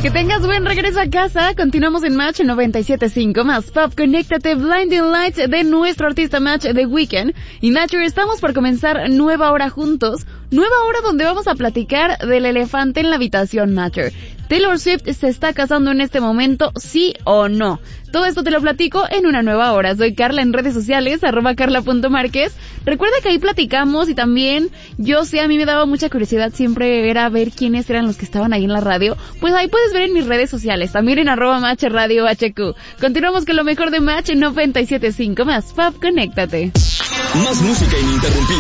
Que tengas buen regreso a casa. Continuamos en Match 97.5 más Pop. Conéctate, Blinding Lights de nuestro artista Match The Weeknd. Y Nature, estamos por comenzar nueva hora juntos. Nueva hora donde vamos a platicar del elefante en la habitación, Nature. Taylor Swift se está casando en este momento, ¿sí o no? Todo esto te lo platico en una nueva hora. Soy Carla en redes sociales, @carla.márquez. Recuerda que ahí platicamos y también a mí me daba mucha curiosidad siempre era ver quiénes eran los que estaban ahí en la radio. Pues ahí puedes ver en mis redes sociales, también en @Match Radio HQ. Continuamos con lo mejor de Match 97.5 más Pop, conéctate. Más música ininterrumpida.